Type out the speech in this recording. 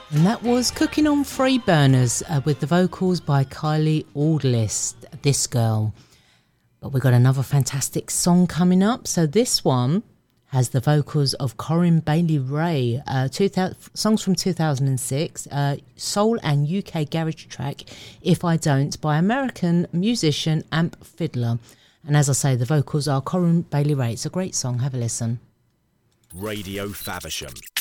And that was Cooking on Free Burners with the vocals by Kylie Aldlist, This Girl. But we've got another fantastic song coming up. So this one has the vocals of Corinne Bailey Ray, songs from 2006, soul and UK garage track, If I Don't, by American musician Amp Fiddler. And as I say, the vocals are Corinne Bailey Ray. It's a great song. Have a listen. Radio Faversham.